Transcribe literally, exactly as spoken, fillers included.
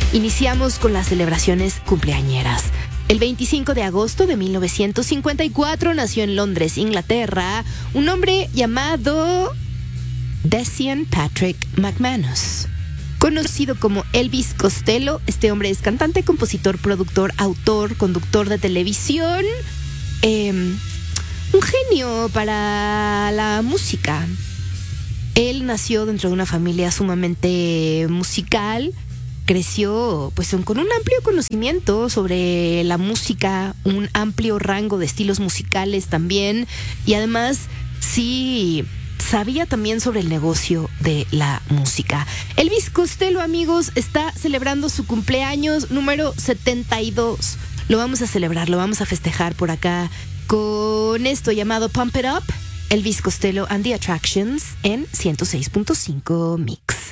Iniciamos con las celebraciones cumpleañeras. El veinticinco de agosto de mil novecientos cincuenta y cuatro nació en Londres, Inglaterra, un hombre llamado Decian Patrick McManus. Conocido como Elvis Costello, este hombre es cantante, compositor, productor, autor, conductor de televisión, eh, un genio para la música. Él nació dentro de una familia sumamente musical, creció pues con un amplio conocimiento sobre la música, un amplio rango de estilos musicales también, y además sí sabía también sobre el negocio de la música. Elvis Costello, amigos, está celebrando su cumpleaños número setenta y dos. Lo vamos a celebrar, lo vamos a festejar por acá con esto llamado Pump It Up, Elvis Costello and the Attractions en ciento seis punto cinco Mix.